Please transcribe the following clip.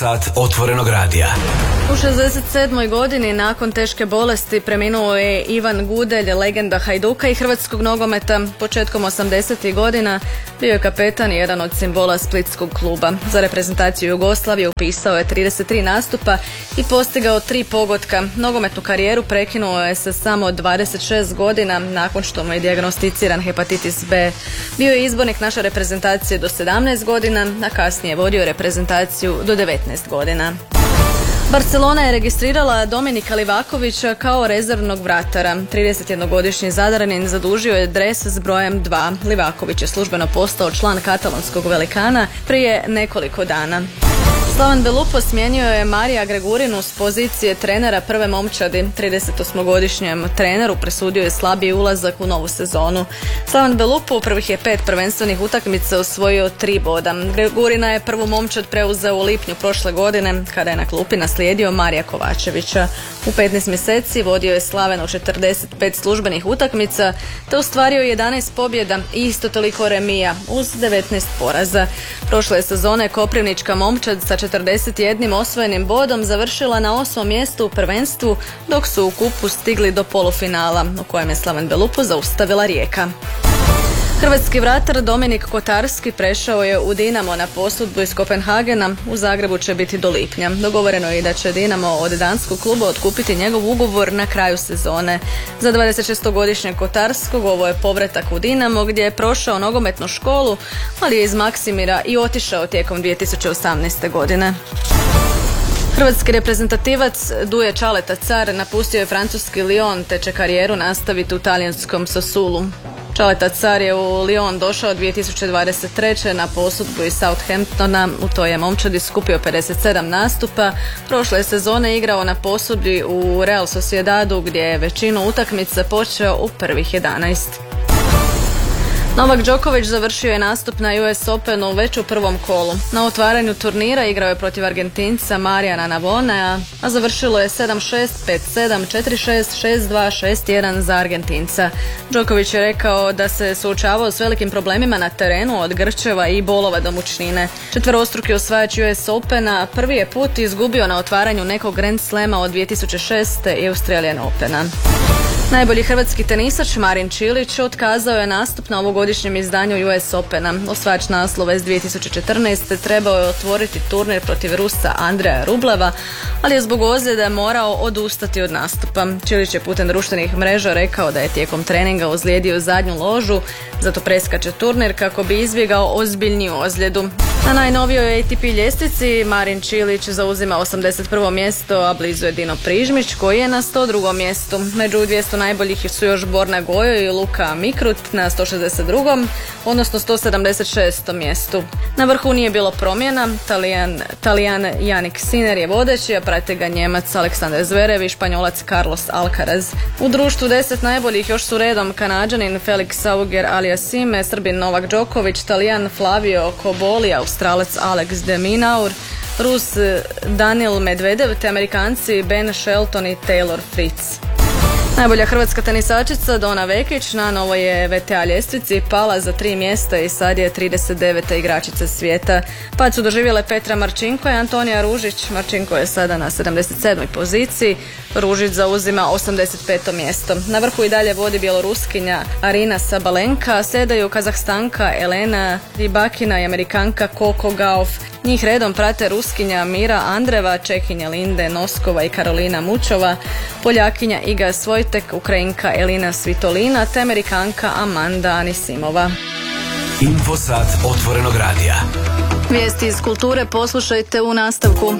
Sat otvorenog radija. U 67. godini nakon teške bolesti preminuo je Ivan Gudelj, legenda Hajduka i hrvatskog nogometa. Početkom 80. godina bio je kapetan i jedan od simbola splitskog kluba. Za reprezentaciju Jugoslavije upisao je 33 nastupa i postigao 3 pogotka. Nogometnu karijeru prekinuo je sa samo 26 godina nakon što mu je dijagnosticiran hepatitis B. Bio je izbornik naše reprezentacije do 17 godina, a kasnije vodio reprezentaciju do 19 godina. Barcelona je registrirala Dominika Livakovića kao rezervnog vratara. 31-godišnji Zadaranin zadužio je dres s brojem 2. Livaković je službeno postao član katalonskog velikana prije nekoliko dana. Slaven Belupo smijenio je Marija Gregurinu s pozicije trenera prve momčadi. 38-godišnjem treneru presudio je slabiji ulazak u novu sezonu. Slaven Belupo u prvih je 5 prvenstvenih utakmica osvojio 3 boda. Gregurina je prvu momčad preuzeo u lipnju prošle godine, kada je na klupi naslijedio Marija Kovačevića. U 15 mjeseci vodio je Slaven u 45 službenih utakmica, te ostvario 11 pobjeda i isto toliko remija, uz 19 poraza. Prošle sezone Koprivnička momčad sa 41 osvojenim bodom završila na 8. mjestu u prvenstvu, dok su u kupu stigli do polufinala, u kojem je Slaven Belupo zaustavila Rijeka. Hrvatski vratar Dominik Kotarski prešao je u Dinamo na posudbu iz Kopenhagena. U Zagrebu će biti do lipnja. Dogovoreno je i da će Dinamo od danskog kluba otkupiti njegov ugovor na kraju sezone. Za 26-godišnjeg Kotarskog ovo je povratak u Dinamo, gdje je prošao nogometnu školu, ali je iz Maksimira i otišao tijekom 2018. godine. Hrvatski reprezentativac Duje Čaleta Car napustio je francuski Lyon, te će karijeru nastaviti u talijanskom Sassuolu. Čaleta Car je u Lyon došao 2023. na posudbu iz Southamptona. U toj je momčadi skupio 57 nastupa. Prošle sezone igrao na posudbi u Real Sociedadu, gdje je većinu utakmica počeo u prvih 11. Novak Đoković završio je nastup na US Openu već u prvom kolu. Na otvaranju turnira igrao je protiv Argentinca Marijana Navonea, a završilo je 7-6, 5-7, 4-6, 6-2, 6-1 za Argentinca. Đoković je rekao da se suočavao s velikim problemima na terenu, od grčeva i bolova do mučnine. Četverostruki osvajač US Opena prvi je put izgubio na otvaranju nekog Grand Slema od 2006. i Australian Opena. Najbolji hrvatski tenisač Marin Čilić otkazao je nastup na ovogodišnjem izdanju US Opena. Osvajač naslova iz 2014. trebao je otvoriti turnir protiv Rusa Andreja Rubleva, ali je zbog ozljede morao odustati od nastupa. Čilić je putem društvenih mreža rekao da je tijekom treninga ozlijedio zadnju ložu, zato preskače turnir kako bi izbjegao ozbiljniju ozljedu. Na najnovijoj ATP ljestvici Marin Čilić zauzima 81. mjesto, a blizu je Dino Prižmić koji je na 102. mjestu. Među 200 najboljih su još Borna Gojo i Luka Mikrut na 162. odnosno 176. mjestu. Na vrhu nije bilo promjena, Talijan Jannik Sinner je vodeći, a prate ga Njemac Aleksander Zverev i Španjolac Carlos Alcaraz. U društvu 10 najboljih još su redom Kanađanin Felix Auger-Aliassime, Srbin Novak Đoković, Talijan Flavio Cobolli, Australac Alex de Minaur, Rus Daniil Medvedev te Amerikanci Ben Shelton i Taylor Fritz. Najbolja hrvatska tenisačica Dona Vekić na novoj je WTA ljestvici pala za 3 mjesta i sad je 39. igračica svijeta. Pad su doživjele Petra Marčinko i Antonija Ružić. Marčinko je sada na 77. poziciji, Ružić zauzima 85. mjesto. Na vrhu i dalje vodi Bjeloruskinja Arina Sabalenka, sjedaju Kazahstanka Elena Rybakina i Amerikanka Coco Gauff. Njih redom prate Ruskinja Mira Andreva, Čehinja Linde Noskova i Karolina Mučova, Poljakinja Iga Svojtek, Ukrajinka Elina Svitolina te Amerikanka Amanda Anisimova. Infosat otvorenog radija. Vijesti iz kulture poslušajte u nastavku.